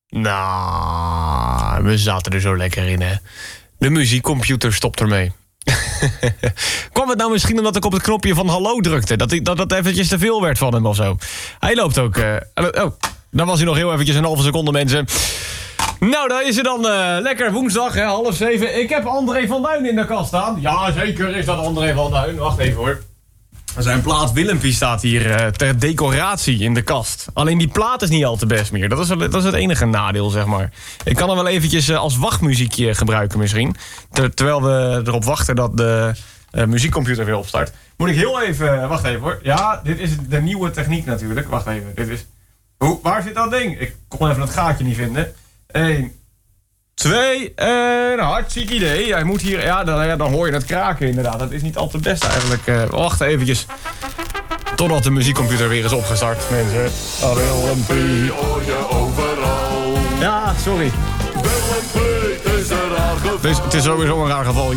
Nou, we zaten er zo lekker in, hè. De muziekcomputer stopt ermee. Kwam het nou misschien omdat ik op het knopje van hallo drukte? Dat eventjes te veel werd van hem of zo? Hij loopt ook... dan was hij nog heel eventjes een halve seconde, mensen. Nou, dan is het dan lekker woensdag, hè, 6:30. Ik heb André van Duin in de kast staan. Ja, zeker is dat André van Duin. Wacht even, hoor. Zijn plaat Willempie staat hier ter decoratie in de kast. Alleen die plaat is niet al te best meer. Dat is het enige nadeel, zeg maar. Ik kan hem wel eventjes als wachtmuziekje gebruiken misschien. Terwijl we erop wachten dat de muziekcomputer weer opstart. Moet ik heel even... wacht even, hoor. Ja, dit is de nieuwe techniek natuurlijk. Wacht even, dit is... waar zit dat ding? Ik kon even het gaatje niet vinden. 1, 2, hartstikke idee. Hij moet hier, dan hoor je het kraken inderdaad. Dat is niet al te best eigenlijk. Wacht eventjes. Totdat de muziekcomputer weer is opgestart, mensen. Willempie hoor je overal. Ja, sorry. Willempie, het is een raar geval. Het is sowieso een raar geval.